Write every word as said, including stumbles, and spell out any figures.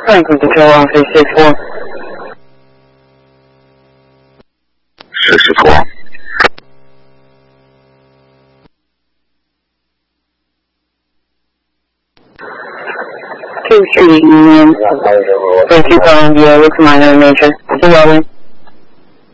Franklin Control Office six four. six four. Two Street Union. Thank you, calling. Yeah, what's my name, Major? Two Robin.